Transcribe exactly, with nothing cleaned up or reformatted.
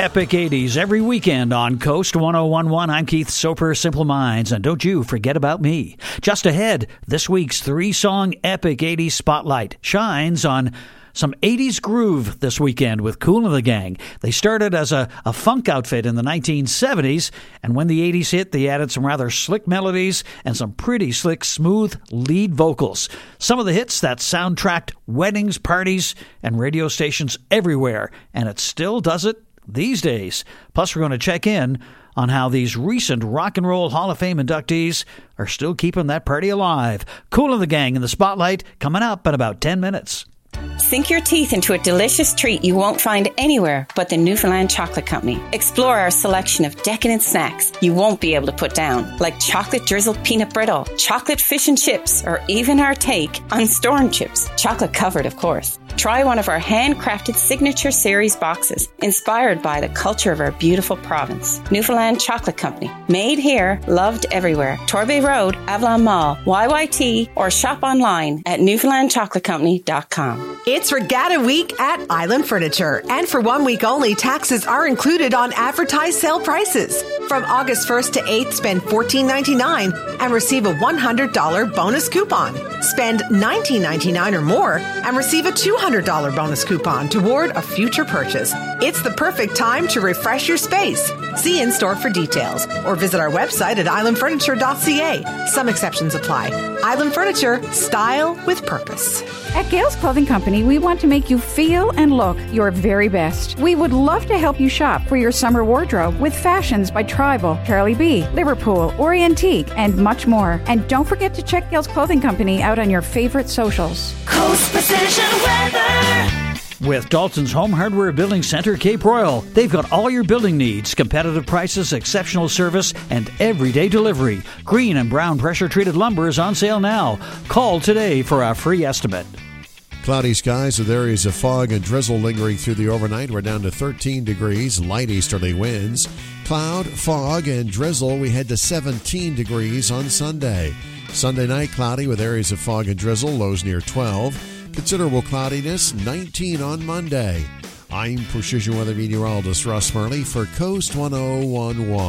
Epic eighties every weekend on Coast one oh one point one. I'm Keith Soper, Simple Minds, and don't you forget about me. Just ahead, this week's three-song Epic eighties Spotlight shines on some eighties groove this weekend with Kool and the Gang. They started as a, a funk outfit in the nineteen seventies, and when the eighties hit, they added some rather slick melodies and some pretty slick, smooth lead vocals. Some of the hits that soundtracked weddings, parties, and radio stations everywhere, and it still does it these days. Plus, we're going to check in on how these recent Rock and Roll Hall of Fame inductees are still keeping that party alive. Kool and the Gang in the Spotlight coming up in about ten minutes. Sink your teeth into a delicious treat you won't find anywhere but the Newfoundland Chocolate Company. Explore our selection of decadent snacks you won't be able to put down, like chocolate drizzled peanut brittle, chocolate fish and chips, or even our take on storm chips, chocolate covered, of course. Try one of our handcrafted signature series boxes, inspired by the culture of our beautiful province. Newfoundland Chocolate Company. Made here, loved everywhere. Torbay Road, Avalon Mall, Y Y T, or shop online at newfoundland chocolate company dot com. It's Regatta Week at Island Furniture, and for one week only, taxes are included on advertised sale prices. From August first to eighth, spend fourteen ninety-nine and receive a one hundred dollars bonus coupon. Spend nineteen ninety-nine or more and receive a two hundred dollars bonus coupon toward a future purchase. It's the perfect time to refresh your space. See in-store for details or visit our website at island furniture dot c a. Some exceptions apply. Island Furniture, style with purpose. At Gales Clothing Company, we want to make you feel and look your very best. We would love to help you shop for your summer wardrobe with fashions by Tribal, Charlie B, Liverpool, Orientique, and much more. And don't forget to check Gales Clothing Company out on your favorite socials. Coast Precision Weather. With Dalton's Home Hardware Building Center, Cape Royal, they've got all your building needs, competitive prices, exceptional service, and everyday delivery. Green and brown pressure-treated lumber is on sale now. Call today for a free estimate. Cloudy skies with areas of fog and drizzle lingering through the overnight. We're down to thirteen degrees, light easterly winds. Cloud, fog, and drizzle. We head to seventeen degrees on Sunday. Sunday night, cloudy with areas of fog and drizzle, lows near twelve. Considerable cloudiness, nineteen on Monday. I'm Precision Weather Meteorologist Russ Murley for Coast one oh one point one.